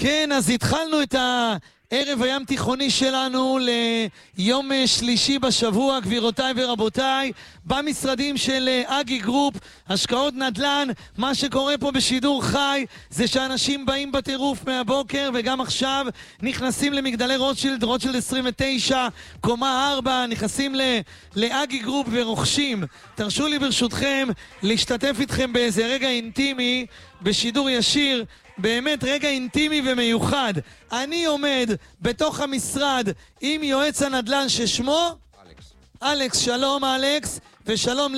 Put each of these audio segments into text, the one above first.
כן, אז התחלנו את הערב הים תיכוני שלנו ליום שלישי בשבוע, גבירותיי ורבותיי, במשרדים של אגי גרופ, השקעות נדל"ן. מה שקורה פה בשידור חי זה שאנשים באים בטירוף מהבוקר, וגם עכשיו נכנסים למגדלי רוטשילד, רוטשילד 29, קומה 4, נכנסים לאגי גרופ ורוכשים. תרשו לי ברשותכם להשתתף איתכם באיזה רגע אינטימי בשידור ישיר, באמת רגע אינטימי ומיוחד. אני עומד בתוך המשרד עם יועץ הנדל"ן ששמו אלכס. שלום אלכס, ושלום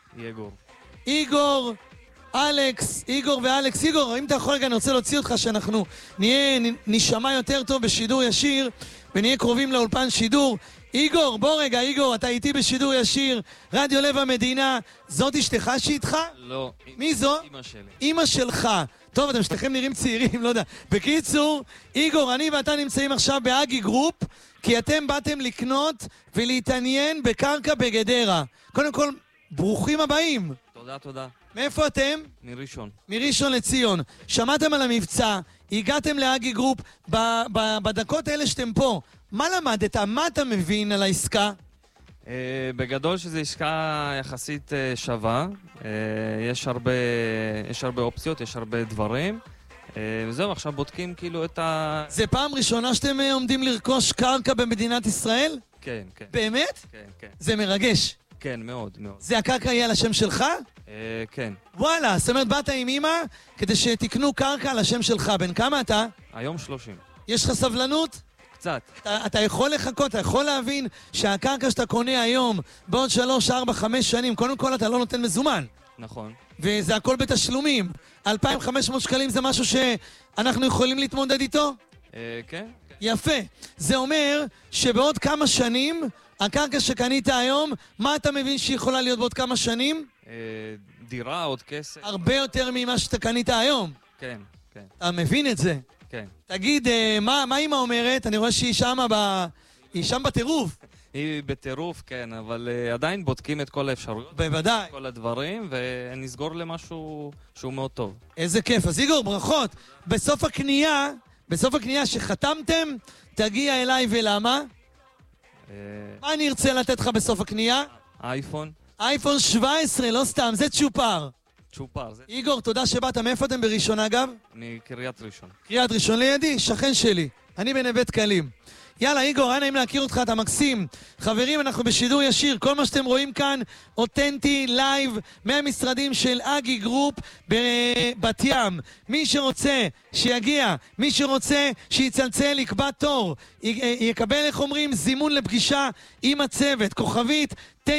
איגור. איגור ואלכס. איגור, אם אתה יכול רגע, אני רוצה להוציא אותך שאנחנו נשמע יותר טוב בשידור ישיר ונהיה קרובים לאולפן שידור. איגור, בוא רגע, איגור, אתה איתי בשידור ישיר, רדיו לב המדינה. זאת אשתך שאיתך? לא. מי זו? אמא שלי. אמא שלך. טוב, אתם שתיכם נראים צעירים, לא יודע. בקיצור, איגור, אני ואתה נמצאים עכשיו באגי גרופ, כי אתם באתם לקנות ולהתעניין בקרקע בגדרה. קודם כל, ברוכים הבאים. תודה. מאיפה אתם? מראשון לציון. שמעתם על המבצע, הגעתם לאגי גרופ, בדקות האלה שאתם פה. מה למדת? מה אתה מבין על העסקה? בגדול שזו עסקה יחסית שווה. יש הרבה אופציות, יש הרבה דברים. וזהו, עכשיו בודקים כאילו את ה... זה פעם ראשונה שאתם עומדים לרכוש קרקע במדינת ישראל? כן. באמת? כן. זה מרגש. כן, מאוד. זה הקרקע יהיה על השם שלך? כן. וואלה, זאת אומרת, באת עם אמא כדי שתקנו קרקע על השם שלך. בן כמה אתה? היום 30. יש לך סבלנות? קצת. אתה יכול לחכות, אתה יכול להבין שהקרקע שאתה קונה היום, בעוד 3, 4, 5 שנים, קודם כל אתה לא נותן מזומן. נכון. וזה הכל בתשלומים. 2,500 שקלים זה משהו שאנחנו יכולים להתמודד איתו? כן. יפה. זה אומר שבעוד כמה שנים, הקרקע שקנית היום, מה אתה מבין שיכולה להיות בעוד כמה שנים? דירה, עוד כסף. הרבה יותר ממה שאתה קנית היום. כן. אתה מבין את זה? כן. תגיד, מה אמא אומרת? אני רואה שהיא שם בטירוף. היא בטירוף, כן, אבל עדיין בודקים את כל האפשרויות. בוודאי. כל הדברים, ונסגור למשהו שהוא מאוד טוב. איזה כיף. אז איגור, ברכות. בסוף הקנייה שחתמתם, תגיע אליי, ולמה? מה אני ארצה לתת לך בסוף הקנייה? אייפון 17, לא סתם, זה צ'ופר. איגור, תודה שבאת. מאיפה אתם בראשון אגב? מקריית ראשון. קריית ראשון לידי, שכן שלי. אני בנווה דקלים. יאללה, איגור, היה נעים להכיר אותך, אתה מקסים. חברים, אנחנו בשידור ישיר. כל מה שאתם רואים כאן, אותנטי, לייב, מהמשרדים של אגי גרופ בבת ים. מי שרוצה, שיגיע. מי שרוצה, שיצלצל, יקבע תור. יקבל, איך אומרים, זימון לפגישה עם הצוות. כוכבית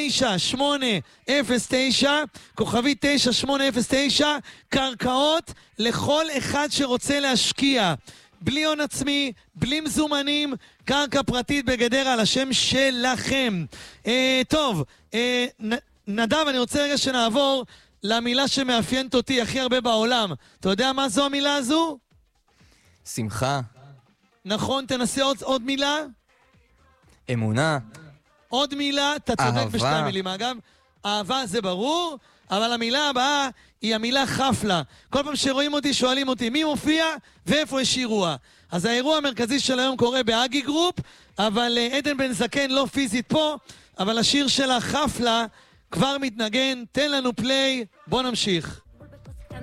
9809, כוכבית 9809, קרקעות לכל אחד שרוצה להשקיע. בלי הון עצמי, בלי מזומנים, קרקע פרטית בגדרה על השם שלכם. טוב, נדב, אני רוצה רגע שנעבור למילה שמאפיינת אותי הכי הרבה בעולם. אתה יודע מה זו המילה הזו? שמחה. נכון, תנסה עוד מילה. אמונה. עוד מילה, אתה צודק בשתי מילים. אגב, אהבה זה ברור, אבל המילה הבאה היא המילה חפלה. כל פעם שרואים אותי שואלים אותי מי מופיע ואיפה יש אירוע. אז האירוע המרכזי של היום קורה באגי גרופ, אבל עדן בן זקן לא פיזית פה, אבל השיר של החפלה כבר מתנגן. תן לנו פליי, בוא נמשיך.